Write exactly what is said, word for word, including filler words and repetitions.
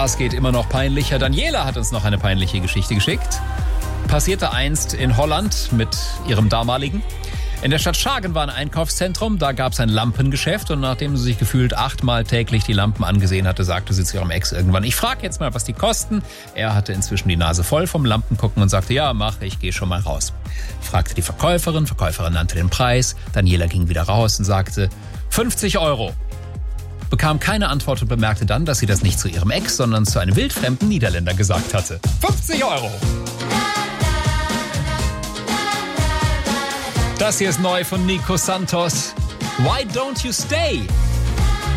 Das geht immer noch peinlicher. Daniela hat uns noch eine peinliche Geschichte geschickt. Passierte einst in Holland mit ihrem damaligen. In der Stadt Schagen war ein Einkaufszentrum, da gab es ein Lampengeschäft und nachdem sie sich gefühlt achtmal täglich die Lampen angesehen hatte, sagte sie zu ihrem Ex irgendwann, ich frage jetzt mal, was die kosten. Er hatte inzwischen die Nase voll vom Lampengucken und sagte, ja, mach, ich gehe schon mal raus. Fragte die Verkäuferin, Verkäuferin nannte den Preis, Daniela ging wieder raus und sagte, fünfzig Euro. Bekam keine Antwort und bemerkte dann, dass sie das nicht zu ihrem Ex, sondern zu einem wildfremden Niederländer gesagt hatte. fünfzig Euro! Das hier ist neu von Nico Santos. Why don't you stay?